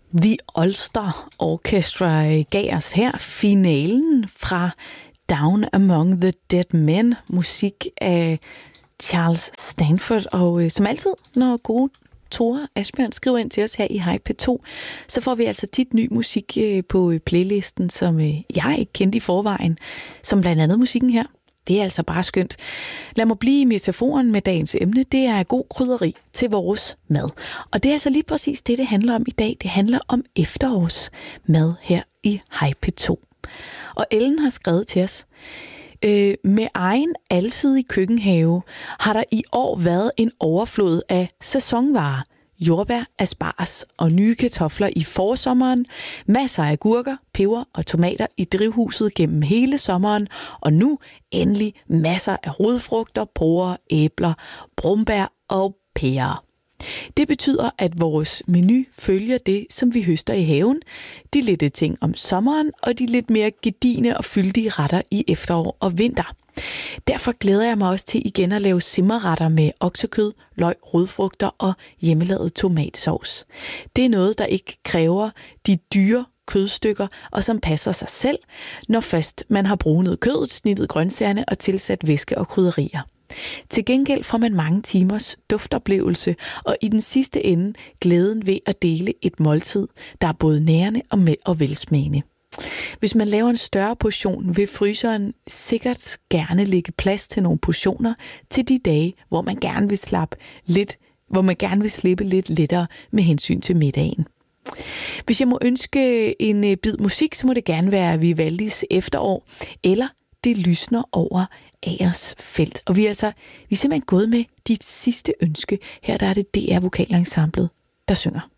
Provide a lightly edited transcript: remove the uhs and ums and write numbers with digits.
The Ulster Orchestra gav os her finalen fra Down Among the Dead Men, musik af Charles Stanford. Og som altid, når gode Tore Asbjørn skriver ind til os her i Hej P2, så får vi altså tit ny musik på playlisten, som jeg ikke kendte i forvejen, som blandt andet musikken her. Det er altså bare skønt. Lad mig blive i metaforen med dagens emne. Det er god krydderi til vores mad. Og det er altså lige præcis det handler om i dag. Det handler om efterårsmad her i Hej P2. Og Ellen har skrevet til os: med egen alsidig køkkenhave har der i år været en overflod af sæsonvarer. Jordbær, asparges og nye kartofler i forsommeren, masser af gurker, peber og tomater i drivhuset gennem hele sommeren, og nu endelig masser af rodfrugter, porrer, æbler, brombær og pærer. Det betyder, at vores menu følger det, som vi høster i haven, de lette ting om sommeren og de lidt mere gedigne og fyldige retter i efterår og vinter. Derfor glæder jeg mig også til igen at lave simmerretter med oksekød, løg, rodfrugter og hjemmelavet tomatsauce. Det er noget, der ikke kræver de dyre kødstykker, og som passer sig selv, når først man har brunet kødet, snittet grøntsagerne og tilsat væske og krydderier. Til gengæld får man mange timers duftoplevelse, og i den sidste ende glæden ved at dele et måltid, der er både nærende og velsmagende. Hvis man laver en større portion, vil fryseren sikkert gerne lægge plads til nogle portioner til de dage, hvor man gerne vil slippe lidt lettere med hensyn til middagen. Hvis jeg må ønske en bid musik, så må det gerne være Vivaldis Efterår, eller Det lysner over Agersfelt. Og vi er simpelthen gået med dit sidste ønske. Her der er det DR Vokalensemblet, der synger.